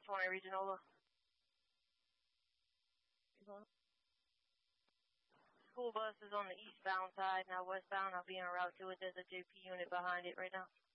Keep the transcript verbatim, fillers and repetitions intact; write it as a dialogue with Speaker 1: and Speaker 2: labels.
Speaker 1: twenty Regional. School bus is on the eastbound side, now westbound. I'll be en route to it. There's a J P unit behind it right now.